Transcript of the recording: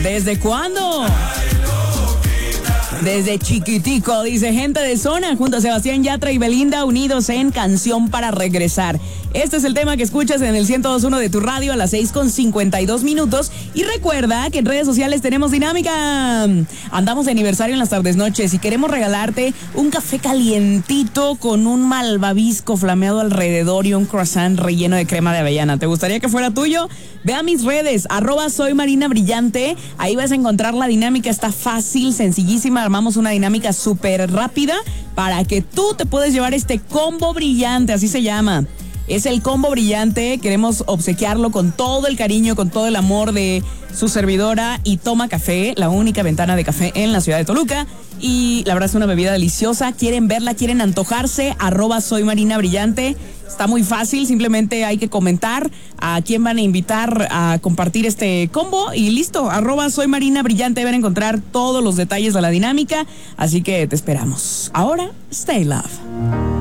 ¿Desde cuándo? Desde chiquitico, dice gente de zona, junto a Sebastián Yatra y Belinda, unidos en Canción para Regresar. Este es el tema que escuchas en el 102.1 de tu radio a las 6:52. Y recuerda que en redes sociales tenemos dinámica. Andamos de aniversario en las tardes noches y queremos regalarte un café calientito con un malvavisco flameado alrededor y un croissant relleno de crema de avellana. ¿Te gustaría que fuera tuyo? Ve a mis redes, @soymarinabrillante. Ahí vas a encontrar la dinámica. Está fácil, sencillísima. Armamos una dinámica súper rápida para que tú te puedas llevar este combo brillante, así se llama. Es el combo brillante, queremos obsequiarlo con todo el cariño, con todo el amor de su servidora y Toma Café, la única ventana de café en la ciudad de Toluca. Y la verdad es una bebida deliciosa. ¿Quieren verla? ¿Quieren antojarse? @soymarinabrillante. Está muy fácil, simplemente hay que comentar a quién van a invitar a compartir este combo y listo, @soymarinabrillante. Van a encontrar todos los detalles de la dinámica, así que te esperamos. Ahora, stay love.